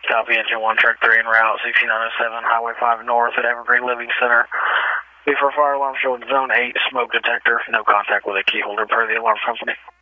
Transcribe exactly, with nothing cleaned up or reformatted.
Copy, engine one, truck three en route, sixty-nine oh seven, Highway five North at Evergreen Living Center. Before fire alarm showing zone eight, smoke detector, no contact with a key holder per the alarm company.